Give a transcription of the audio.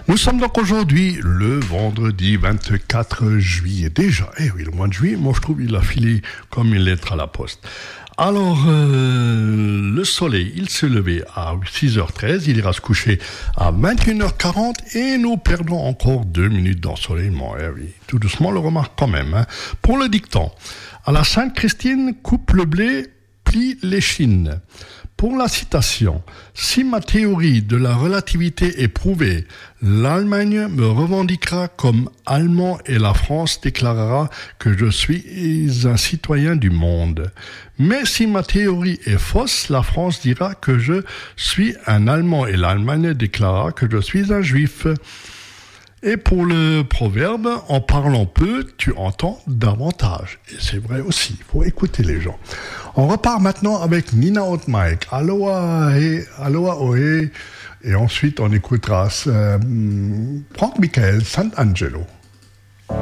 Nous sommes donc aujourd'hui le vendredi 24 juillet. Déjà, oui, le mois de juillet, moi je trouve il a filé comme une lettre à la poste. Alors, le soleil, il se levait à 6h13, il ira se coucher à 21h40 et nous perdons encore 2 minutes d'ensoleillement. Oui, tout doucement, le remarque quand même. Pour le dicton, à la Sainte-Christine, coupe le blé, plie l'échine. Pour la citation, si ma théorie de la relativité est prouvée, l'Allemagne me revendiquera comme allemand et la France déclarera que je suis un citoyen du monde. Mais si ma théorie est fausse, la France dira que je suis un Allemand et l'Allemagne déclarera que je suis un Juif. Et pour le proverbe, en parlant peu, tu entends davantage. Et c'est vrai aussi, il faut écouter les gens. On repart maintenant avec Nina und Mike. Aloha, aloha, ohé. Et ensuite, on écoutera Franck Michael Sant'Angelo.